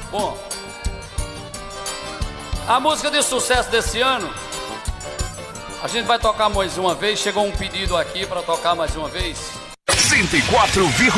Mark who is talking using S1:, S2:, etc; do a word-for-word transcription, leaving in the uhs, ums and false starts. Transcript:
S1: Bom, a música de sucesso desse ano, a gente vai tocar mais uma vez. Chegou um pedido aqui para tocar mais uma vez.
S2: cento e quatro vírgula